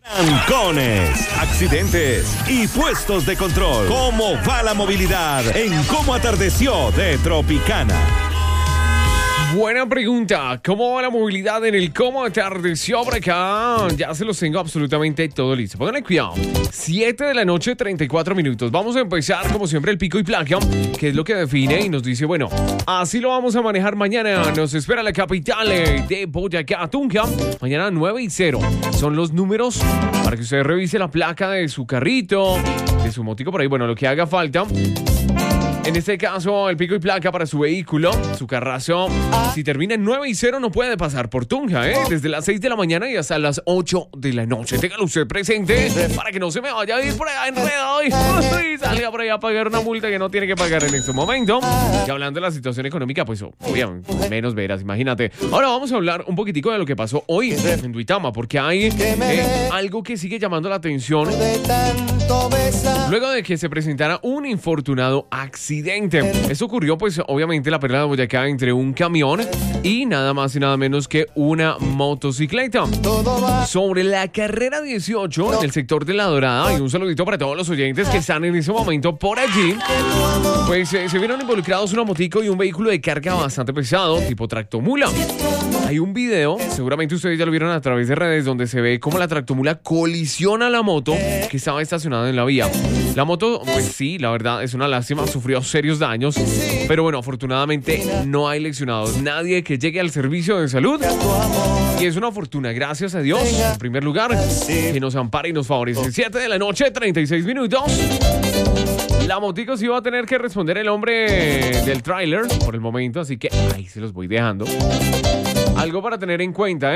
Trancones, accidentes y puestos de control. ¿Cómo va la movilidad en Cómo Atardeció de Tropicana? Buena pregunta. ¿Cómo va la movilidad en el Cómo Atardeció por acá? Ya se los tengo absolutamente todo listo. Pónganle cuidado. 7 de la noche, 34 minutos. Vamos a empezar, como siempre, el pico y placa, que es lo que define y nos dice, bueno, así lo vamos a manejar mañana. Nos espera la capital de Boyacá, Tunja. Mañana 9:0. Son los números para que usted revise la placa de su carrito, de su motico por ahí. Bueno, lo que haga falta. En este caso, el pico y placa para su vehículo, su carrazo, si termina en 9:0 no puede pasar por Tunja, desde las 6 de la mañana y hasta las 8 de la noche. Téngalo usted presente para que no se me vaya a ir por allá enredado y salga por allá a pagar una multa que no tiene que pagar en este momento. Y hablando de la situación económica, pues obviamente, menos veras, imagínate. Ahora vamos a hablar un poquitico de lo que pasó hoy en Duitama, porque hay algo que sigue llamando la atención. Luego de que se presentara un infortunado accidente. Eso ocurrió, pues, obviamente, en la Perla de Boyacá entre un camión y nada más y nada menos que una motocicleta. Sobre la carrera 18, en el sector de La Dorada, y un saludito para todos los oyentes que están en ese momento por allí, pues se vieron involucrados una motico y un vehículo de carga bastante pesado, tipo tractomula. Hay un video, seguramente ustedes ya lo vieron a través de redes, donde se ve cómo la tractomula colisiona la moto que estaba estacionada en la vía. La moto, pues sí, la verdad es una lástima, sufrió serios daños, pero bueno, afortunadamente no hay lesionados, nadie que llegue al servicio de salud, y es una fortuna, gracias a Dios, en primer lugar, que nos ampara y nos favorece. 7 de la noche, 36 minutos. La motico sí va a tener que responder el hombre del tráiler por el momento, así que ahí se los voy dejando. Algo para tener en cuenta,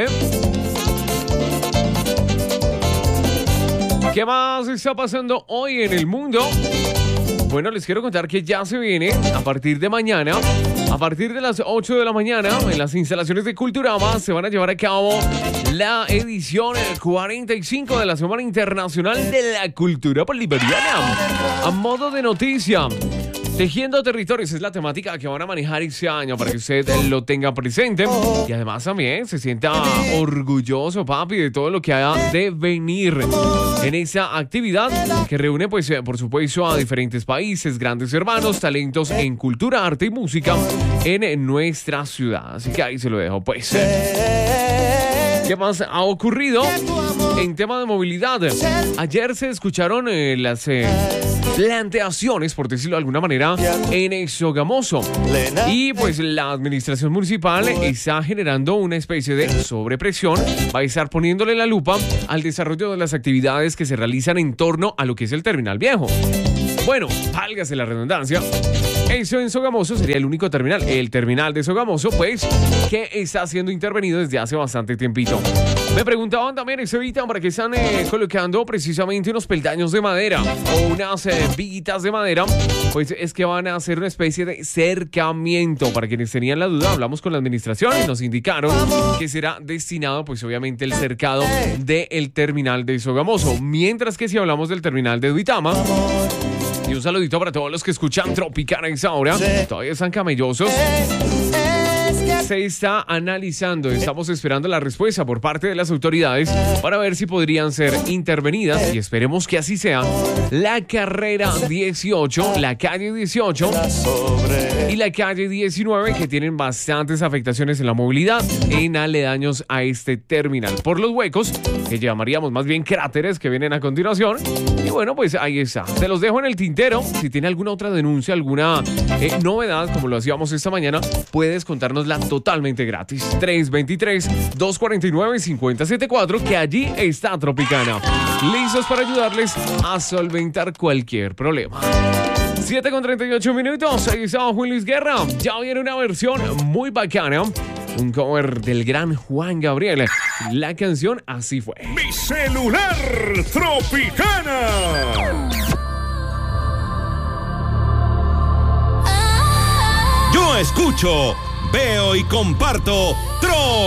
¿Qué más está pasando hoy en el mundo? Bueno, les quiero contar que ya se viene a partir de mañana, a partir de las 8 de la mañana, en las instalaciones de Culturama se van a llevar a cabo la edición 45 de la Semana Internacional de la Cultura Bolivariana. A modo de noticia, Tejiendo Territorios es la temática que van a manejar este año para que usted lo tenga presente y además también se sienta orgulloso, papi, de todo lo que haya de venir en esa actividad que reúne, pues, por supuesto, a diferentes países, grandes hermanos, talentos en cultura, arte y música en nuestra ciudad. Así que ahí se lo dejo, pues. ¿Qué más ha ocurrido en tema de movilidad? Ayer se escucharon las planteaciones, por decirlo de alguna manera, en Sogamoso. Y pues la administración municipal está generando una especie de sobrepresión. Va a estar poniéndole la lupa al desarrollo de las actividades que se realizan en torno a lo que es el Terminal Viejo. Bueno, válgase la redundancia. Eso en Sogamoso sería el único terminal. El terminal de Sogamoso, pues, que está siendo intervenido desde hace bastante tiempito. Me preguntaban también, Evita, para qué están colocando precisamente unos peldaños de madera o unas viguitas de madera. Pues es que van a hacer una especie de cercamiento. Para quienes tenían la duda, hablamos con la administración y nos indicaron que será destinado, pues obviamente, el cercado del terminal de Sogamoso. Mientras que si hablamos del terminal de Duitama, y un saludito para todos los que escuchan Tropicana a esa hora, todavía están camellosos. Se está analizando, estamos esperando la respuesta por parte de las autoridades para ver si podrían ser intervenidas, y esperemos que así sea, la carrera 18, la calle 18 y la calle 19, que tienen bastantes afectaciones en la movilidad en aledaños a este terminal, por los huecos que llamaríamos más bien cráteres que vienen a continuación. Y bueno, pues ahí está, se los dejo en el tintero. Si tiene alguna otra denuncia, alguna novedad, como lo hacíamos esta mañana, puedes contárnosla totalmente gratis. 323-249-5074, que allí está Tropicana, listos para ayudarles a solventar cualquier problema. 7:38 minutos, ahí está Juan Luis Guerra. Ya viene una versión muy bacana, un cover del gran Juan Gabriel. La canción Así Fue. Mi celular Tropicana. Yo escucho, veo y comparto